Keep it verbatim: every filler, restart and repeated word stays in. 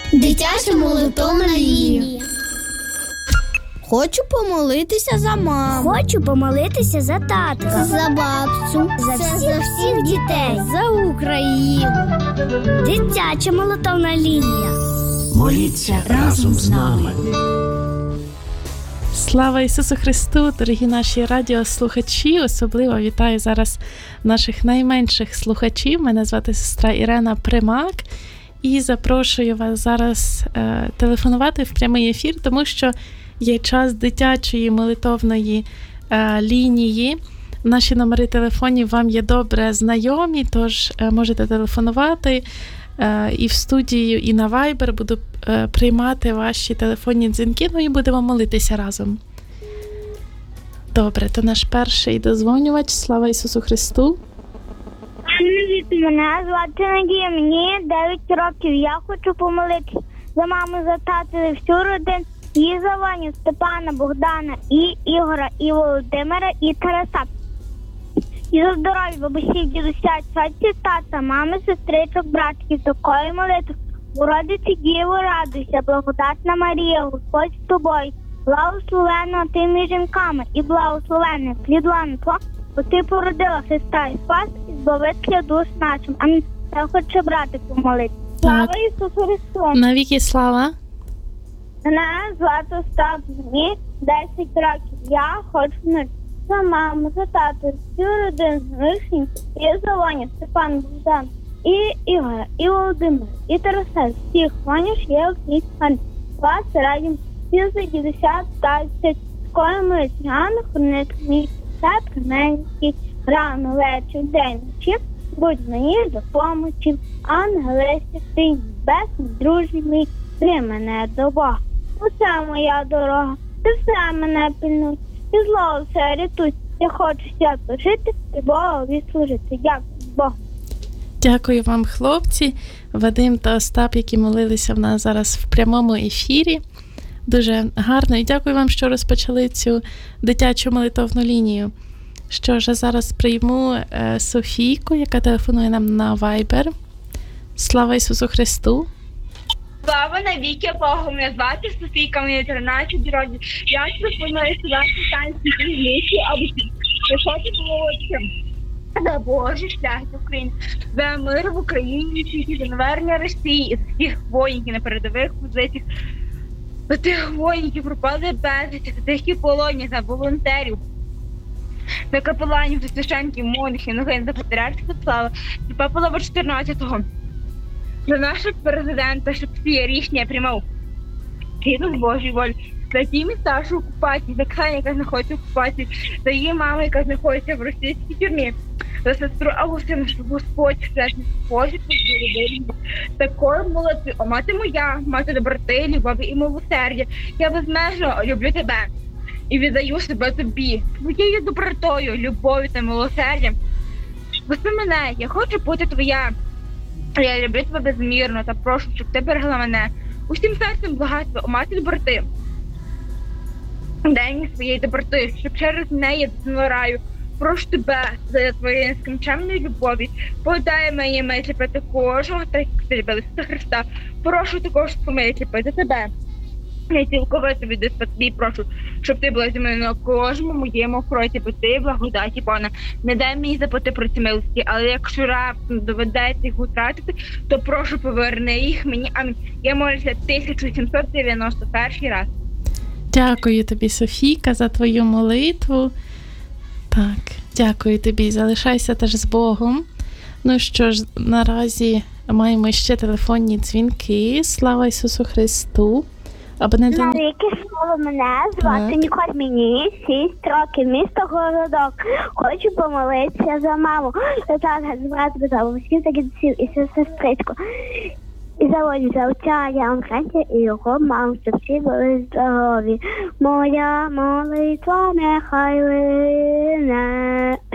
Дитяча молитовна лінія. Хочу помолитися за маму. Хочу помолитися за татка. За бабцю. За всіх, за всіх дітей. За Україну. Дитяча молитовна лінія. Моліться разом з нами. Слава Ісусу Христу, дорогі наші радіослухачі. Особливо вітаю зараз наших найменших слухачів. Мене звати сестра Ірена Примак. І запрошую вас зараз е, телефонувати в прямий ефір, тому що є час дитячої молитовної е, лінії. Наші номери телефонів вам є добре знайомі, тож е, можете телефонувати е, і в студію, і на Viber. Буду е, приймати ваші телефонні дзвінки, ну і будемо молитися разом. Добре, то наш перший дозвонювач. Слава Ісусу Христу. Привіт, мене звати Надія, мені дев'ять років. Я хочу помолитися за маму, за тату, за всю родину, і за Ваню, Степана, Богдана, і Ігора, і Володимира, і Тараса. І за здоров'я бабусів, дідуся, цьоці, тата, мами, сестричок, братків, такої молитви. Уродиці Діво, радуйся, благодатна Марія, Господь з тобою, благословенна ти між жінками, і благословенне плід лона твого, бо ти породила Христа і спас, і збавителя душ нашим. Амінь. Я хочу брати помолити. Слава Ісусу Христу! Навіки слава! Мене звати Остап, мені десять років. Я хочу молитися за маму, за тату, всю родину, за і за Ваню, Степан, Богдан, і Ігора, і Володимира, і Тараса. Всіх Ванюш є окрім Хан. Вас радім, всі за дідуся, тадцять, скоро молитися, Анна, хранити мій, сад, Каменський, рано, вечір, день, ночі, будь мені допомочі, ангелися, ти небесний, дружній мій, при мене до Бога. Усе моя дорога, ти все мене пильнуй, і зло все рятуй. Я хочу свято жити і Богові служити. Дякую, Богу. Дякую вам, хлопці, Вадим та Остап, які молилися в нас зараз в прямому ефірі. Дуже гарно. І дякую вам, що розпочали цю дитячу молитовну лінію. Що ж, зараз прийму е, Софійку, яка телефонує нам на Viber. Слава Ісусу Христу! Слава навіки Богу, мене звати Софійка, мені тринадцять років. Я пропоную сюди станції Іллічі, аби високі помолитися за Божий шлях з України, за мир в Україні, за навернення Росії, і за всіх воїнів на передових позиціях, за тих воїнів, які пропали безвісти, за тих, які в полоні, за волонтерів, за капеланів, за священників, монахів, новин, за патріаршого слава, за Папу Лева чотирнадцятого. За нашого президента, щоб всі рішення приймав згідно з Божою волі. За ті міста, що окупації, за Ксенію, яка знаходиться в окупації, за її маму, яка знаходиться в російській тюрмі, за сестру Августину, щоб Господь все Божий позбавив. Такою молодці, о, мати моя, мати доброти, любові і милосердя. Я безмежно люблю тебе і віддаю себе тобі, твоєю добротою, любов'ю та милосердям. Веси мене, я хочу бути твоя. Я люблю тебе безмірно та прошу, щоб ти берегла мене усім серцем багатства, о мати доброти. Дай мені своєї доброти, щоб через неї до раю. Прошу тебе за твоєї нескінченної любові. Подай мені мислі проти кожного, так як ти любила Ісуса Христа. Прошу також помилити проти тебе. Я цілковито від тобі прошу, щоб ти була зі мною на кожному моєму кроці, бо ти благодаті Бога. Не дай мені забути про ці милості, але якщо раптом доведеться їх втратити, то прошу поверни їх мені. Амінь. Я молюся тисяча сімсот дев'яносто перший раз. Дякую тобі, Софійка, за твою молитву. Так, дякую тобі. Залишайся теж з Богом. Ну що ж, наразі маємо ще телефонні дзвінки. Слава Ісусу Христу. Абонент... Навіки слава, мене звати Ніколь, мені шість років, місто Городок. Хочу помолитися за маму, за тата, за брата, за бабусів, за дідусів і за сестричку. І за Волі, за отця Ян Хрентя і його маму, щоб всі були здорові. Моя молитва нехай лине